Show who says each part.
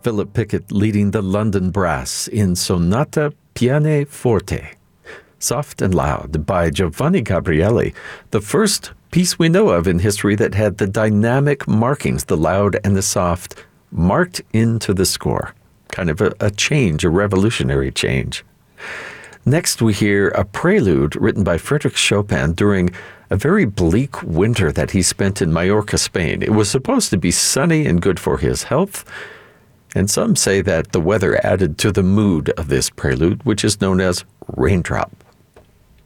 Speaker 1: Philip Pickett leading the London Brass in Sonata Pianoforte, Soft and Loud by Giovanni Gabrieli, the first piece we know of in history that had the dynamic markings, the loud and the soft, marked into the score. Kind of a change, a revolutionary change. Next, we hear a prelude written by Frédéric Chopin during a very bleak winter that he spent in Majorca, Spain. It was supposed to be sunny and good for his health, and some say that the weather added to the mood of this prelude, which is known as Raindrop.